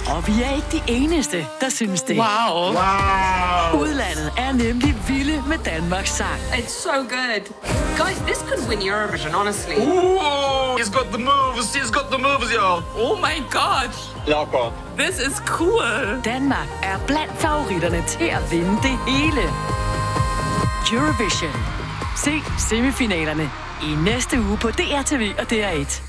Og vi er ikke de eneste, der synes det. Wow. Udlandet er nemlig vilde med Danmarks sang. It's so good. Guys, this could win Eurovision, honestly. Ooh, he's got the moves, y'all. Oh my god. Ja, godt. This is cool. Danmark er blandt favoritterne til at vinde det hele. Eurovision. Se semifinalerne i næste uge på DRTV og DR1.